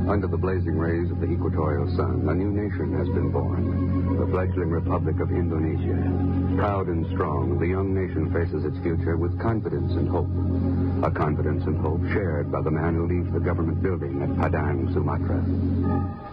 Under the blazing rays of the equatorial sun, a new nation has been born, the fledgling Republic of Indonesia. Proud and strong, the young nation faces its future with confidence and hope. A confidence and hope shared by the man who leads the government building at Padang, Sumatra.